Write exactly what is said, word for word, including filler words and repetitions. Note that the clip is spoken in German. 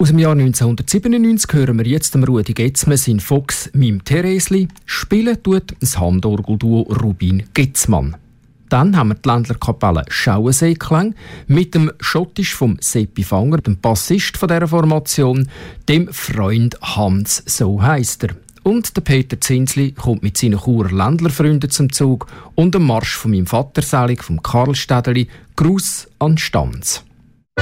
Aus dem Jahr neunzehnhundertsiebenundneunzig hören wir jetzt dem Rudi Getzmann sein Fuchs «Mim Theresli». Spielen tut das Handorgelduo Rubin Getzmann. Dann haben wir die Ländlerkapelle Schauenseeklang mit dem Schottisch vom Seppi Fanger, dem Bassist von dieser Formation, dem Freund Hans, so heisst er. Und der Peter Zinsli kommt mit seinen Churer Ländlerfreunden zum Zug und dem Marsch von meinem Vater selig, vom Karl Städeli, Gruß an Stanz.